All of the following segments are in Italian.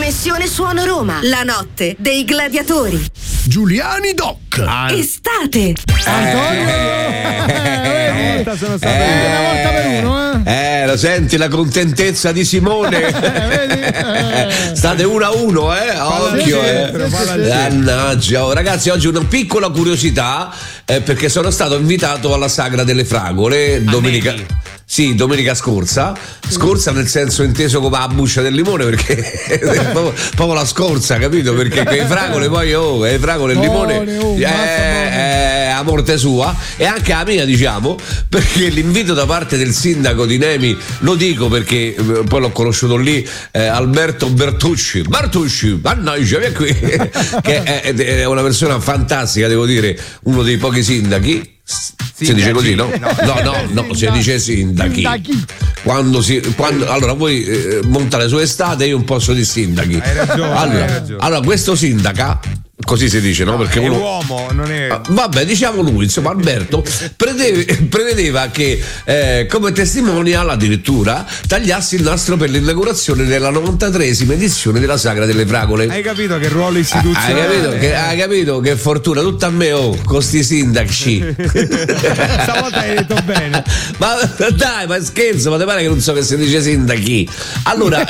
Trasmissione Suono Roma, la notte dei gladiatori. Giuliani Doc. Estate. Una volta per uno, lo senti la contentezza di Simone? State 1-1, occhio, Mannaggia. Oh, ragazzi, oggi una piccola curiosità, perché sono stato invitato alla Sagra delle Fragole domenica. Sì, domenica scorsa nel senso inteso come la buccia del limone, perché proprio la scorsa, capito? Perché quei fragole poi le fragole e il limone è a morte sua, e anche la mia, diciamo, perché l'invito da parte del sindaco di Nemi, lo dico perché poi l'ho conosciuto lì, Alberto Bertucci, mannaggia, via qui, che è una persona fantastica, devo dire, uno dei pochi sindaci. Si dice così, no? No, si dice sindachi. Allora voi monta le sue estate, io un posto di sindachi. Hai ragione. Allora questo sindaca, così si dice, no? Perché è uno uomo, non è. Vabbè, diciamo lui, insomma, Alberto prevedeva che come testimonial addirittura tagliassi il nastro per l'inaugurazione della 93esima edizione della Sagra delle Fragole. Hai capito che ruolo istituzionale? Hai capito che fortuna tutta a me, con sti sindaci. Stavolta hai detto bene. Ma dai, ma scherzo, ma te pare che non so che si dice sindachi? Allora,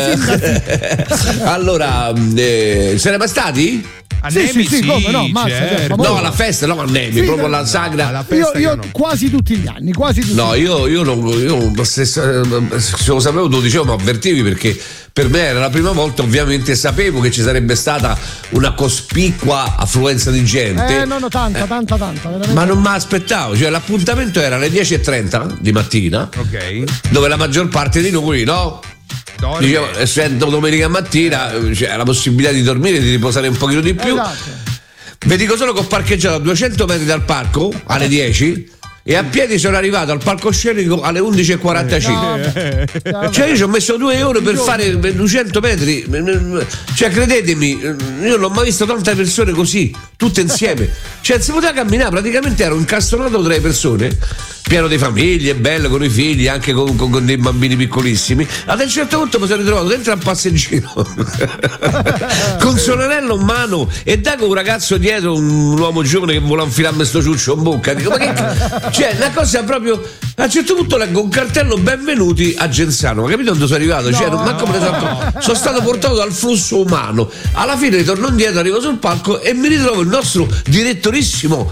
se ne mai stati? A Nemi sì, come no, certo. No, alla festa, no, a Nemi, proprio la Sagra. Io quasi tutti gli anni, No, io se lo sapevo, lo dicevo, ma avvertivi, perché per me era la prima volta, ovviamente sapevo che ci sarebbe stata una cospicua affluenza di gente. Tanta, veramente. Ma non mi aspettavo, cioè l'appuntamento era alle 10:30 di mattina, ok, dove la maggior parte di noi, no? Dicevo, essendo domenica mattina, c'è la possibilità di dormire, di riposare un pochino di più. Vi dico solo che ho parcheggiato a 200 metri dal parco alle 10 e a piedi sono arrivato al palcoscenico alle 11:45. Cioè io ci ho messo 2 ore per fare 200 metri. Cioè credetemi, io non ho mai visto tante persone così, tutte insieme. Cioè si poteva camminare, praticamente ero incastonato tra le persone, pieno di famiglie, bello, con i figli, anche con dei bambini piccolissimi. Ad un certo punto mi sono ritrovato dentro al passeggino con suo anello in mano e da con un ragazzo dietro, un uomo giovane che voleva infilarmi sto ciuccio in bocca. Dico, ma che... Cioè, una cosa proprio. A un certo punto leggo un cartello: benvenuti a Genzano. Ma capito dove sono arrivato? Sono stato portato dal flusso umano. Alla fine ritorno indietro, arrivo sul palco e mi ritrovo il nostro direttorissimo